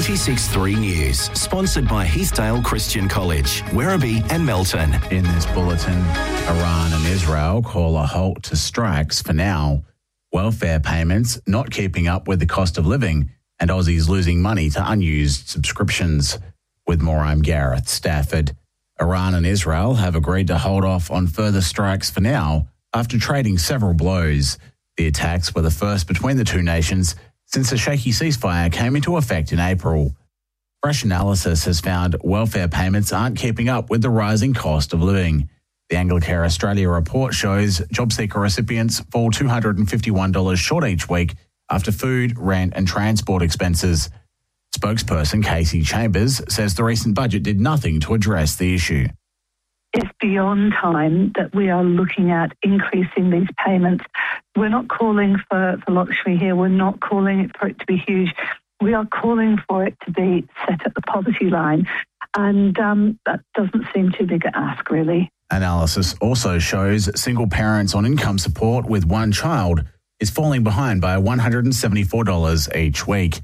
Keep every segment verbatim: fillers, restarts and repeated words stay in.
ninety-six point three News, sponsored by Heathdale Christian College, Werribee and Melton. In this bulletin, Iran and Israel call a halt to strikes for now. Welfare payments not keeping up with the cost of living, and Aussies losing money to unused subscriptions. With more, I'm Gareth Stafford. Iran and Israel have agreed to hold off on further strikes for now after trading several blows. The attacks were the first between the two nations since a shaky ceasefire came into effect in April. Fresh analysis has found welfare payments aren't keeping up with the rising cost of living. The Anglicare Australia report shows JobSeeker recipients fall two hundred fifty-one dollars short each week after food, rent and transport expenses. Spokesperson Casey Chambers says the recent budget did nothing to address the issue. It's beyond time that we are looking at increasing these payments. We're not calling for, for luxury here. We're not calling for it to be huge. We are calling for it to be set at the poverty line. And um, that doesn't seem too big an ask, really. Analysis also shows single parents on income support with one child is falling behind by one hundred seventy-four dollars each week.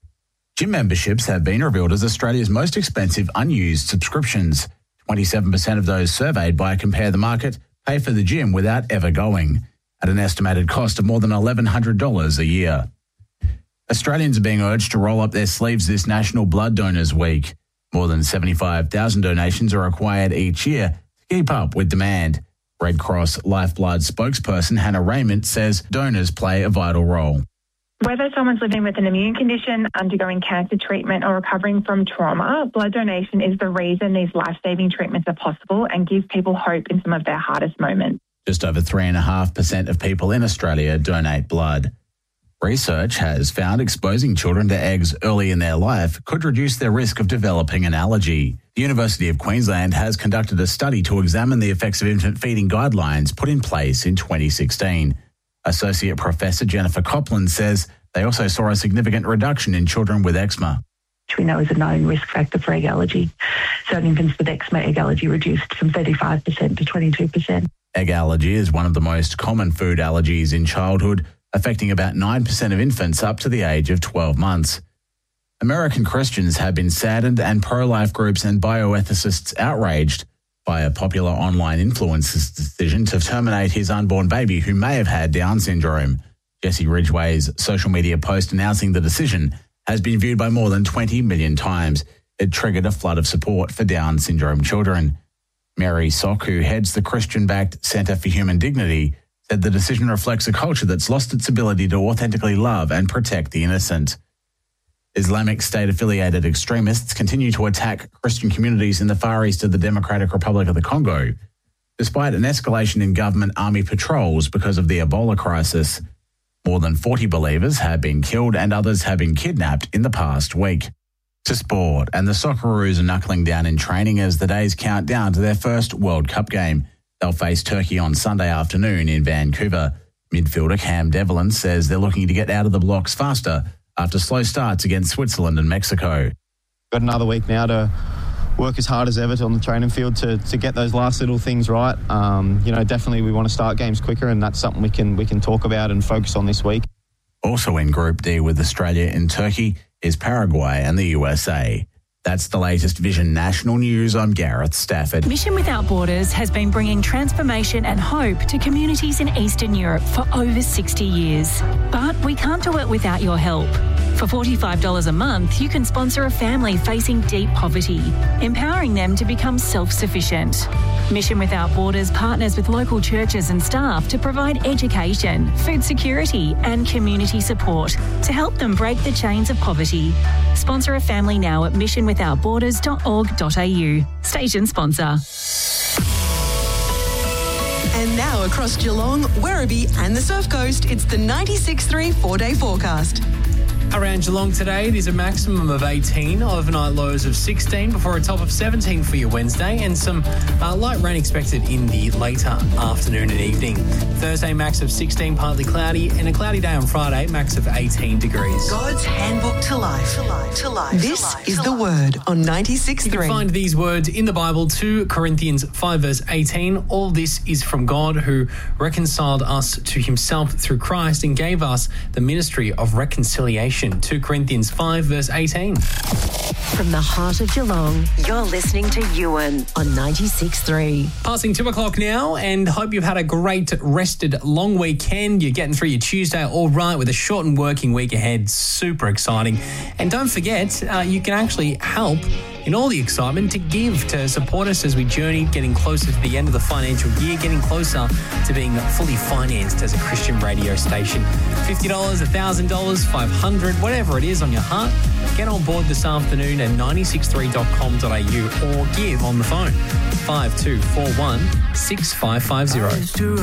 Gym memberships have been revealed as Australia's most expensive unused subscriptions. twenty-seven percent of those surveyed by Compare the Market pay for the gym without ever going, at an estimated cost of more than eleven hundred dollars a year. Australians are being urged to roll up their sleeves this National Blood Donors Week. More than seventy-five thousand donations are required each year to keep up with demand. Red Cross Lifeblood spokesperson Hannah Raymond says donors play a vital role. Whether someone's living with an immune condition, undergoing cancer treatment or recovering from trauma, blood donation is the reason these life-saving treatments are possible and gives people hope in some of their hardest moments. Just over three point five percent of people in Australia donate blood. Research has found exposing children to eggs early in their life could reduce their risk of developing an allergy. The University of Queensland has conducted a study to examine the effects of infant feeding guidelines put in place in twenty sixteen. Associate Professor Jennifer Copland says they also saw a significant reduction in children with eczema. Which we know is a known risk factor for egg allergy. So in infants with eczema, egg allergy reduced from thirty-five percent to twenty-two percent. Egg allergy is one of the most common food allergies in childhood, affecting about nine percent of infants up to the age of twelve months. American Christians have been saddened and pro-life groups and bioethicists outraged by a popular online influencer's decision to terminate his unborn baby who may have had Down syndrome. Jesse Ridgway's social media post announcing the decision has been viewed by more than twenty million times. It triggered a flood of support for Down syndrome children. Mary Sock, who heads the Christian-backed Centre for Human Dignity, said the decision reflects a culture that's lost its ability to authentically love and protect the innocent. Islamic State-affiliated extremists continue to attack Christian communities in the far east of the Democratic Republic of the Congo, despite an escalation in government army patrols because of the Ebola crisis. More than forty believers have been killed and others have been kidnapped in the past week. To sport, and the Socceroos are knuckling down in training as the days count down to their first World Cup game. They'll face Turkey on Sunday afternoon in Vancouver. Midfielder Cam Devlin says they're looking to get out of the blocks faster after slow starts against Switzerland and Mexico. Got another week now to work as hard as ever on the training field to, to get those last little things right. Um, you know, definitely we want to start games quicker, and that's something we can we can talk about and focus on this week. Also in Group D with Australia and Turkey is Paraguay and the U S A. That's the latest Vision National News. I'm Gareth Stafford. Mission Without Borders has been bringing transformation and hope to communities in Eastern Europe for over sixty years. But we can't do it without your help. For forty-five dollars a month, you can sponsor a family facing deep poverty, empowering them to become self-sufficient. Mission Without Borders partners with local churches and staff to provide education, food security and community support to help them break the chains of poverty. Sponsor a family now at mission without borders dot org dot a u. Station sponsor. And now across Geelong, Werribee and the Surf Coast, it's the ninety-six point three four-day forecast. Around Geelong today, it is a maximum of eighteen, overnight lows of sixteen before a top of seventeen for your Wednesday, and some uh, light rain expected in the later afternoon and evening. Thursday, max of sixteen, partly cloudy, and a cloudy day on Friday, max of eighteen degrees. God's handbook to life. To life. To life. This to life. is the word on ninety-six point three. You can find these words in the Bible, two Corinthians five verse eighteen. All this is from God, who reconciled us to himself through Christ and gave us the ministry of reconciliation. protection. Second Corinthians five, verse eighteen. From the heart of Geelong, you're listening to Ewan on ninety-six three. Passing two o'clock now, and hope you've had a great rested long weekend. You're getting through your Tuesday all right with a shortened working week ahead. Super exciting. And don't forget, uh, you can actually help in all the excitement to give, to support us as we journey, getting closer to the end of the financial year, getting closer to being fully financed as a Christian radio station. fifty dollars, one thousand dollars, five hundred dollars, whatever it is on your heart, get on board this afternoon at nine six three dot com dot a u or give on the phone five two four one, six five five zero.